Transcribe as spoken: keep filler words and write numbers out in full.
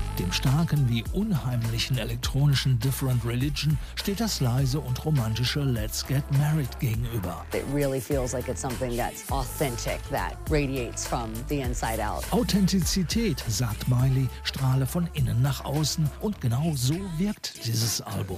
Dem starken wie unheimlichen elektronischen Different Religion steht das leise und romantische Let's Get Married gegenüber. It really feels like it's something that's authentic, that radiates from the inside out. Authentizität, sagt Miley, strahle von innen nach außen und genau so wirkt dieses Album.